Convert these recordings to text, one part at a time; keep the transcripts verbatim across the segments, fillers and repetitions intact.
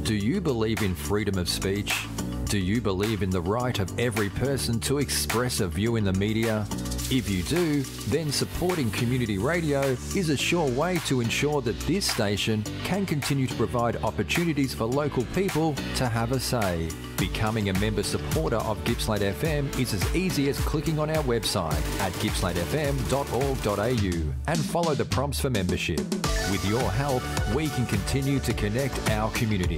Do you believe in freedom of speech? Do you believe in the right of every person to express a view in the media? If you do, then supporting community radio is a sure way to ensure that this station can continue to provide opportunities for local people to have a say. Becoming a member supporter of Gippsland F M is as easy as clicking on our website at gippsland f m dot org dot a u and follow the prompts for membership. With your help, we can continue to connect our community.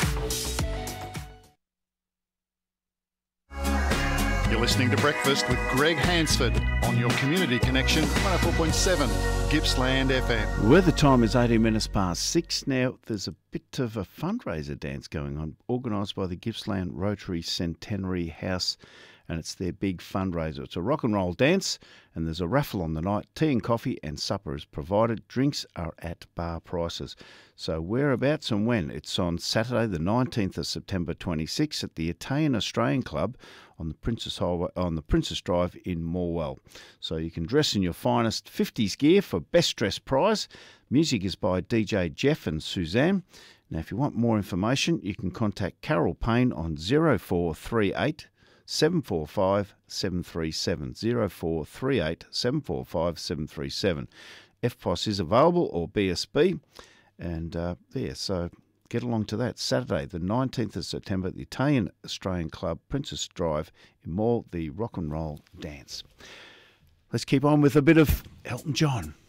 You're listening to Breakfast with Greg Hansford on your Community Connection one oh four point seven Gippsland F M. Weather time is eighteen minutes past six. Now, there's a bit of a fundraiser dance going on, organised by the Gippsland Rotary Centenary House, and it's their big fundraiser. It's a rock and roll dance, and there's a raffle on the night. Tea and coffee and supper is provided. Drinks are at bar prices. So whereabouts and when? It's on Saturday, the nineteenth of September twenty-six at the Italian Australian Club on the Princess Highway, on the Princess Drive in Morwell. So you can dress in your finest fifties gear for best dress prize. Music is by D J Jeff and Suzanne. Now, if you want more information, you can contact Carol Payne on zero four three eight seven four five seven three seven, zero four three eight seven four five seven three seven. F P O S is available, or B S B, and uh, there, so get along to that. Saturday, the nineteenth of September, at the Italian Australian Club, Princess Drive in Morwell, the rock and roll dance. Let's keep on with a bit of Elton John.